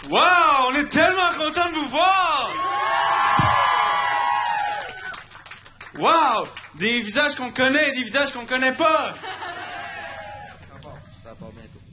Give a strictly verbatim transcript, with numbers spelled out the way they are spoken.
Wow, on est tellement content de vous voir! Wow, des visages qu'on connaît, des visages qu'on connaît pas! Ça part, ça part bientôt.